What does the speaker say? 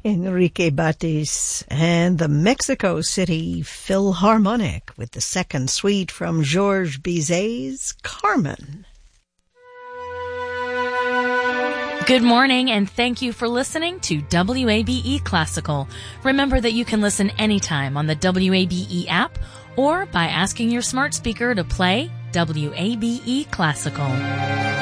Enrique Batis and the Mexico City Philharmonic with the second suite from Georges Bizet's Carmen. Good morning, and thank you for listening to WABE Classical. Remember that you can listen anytime on the WABE app or by asking your smart speaker to play WABE Classical.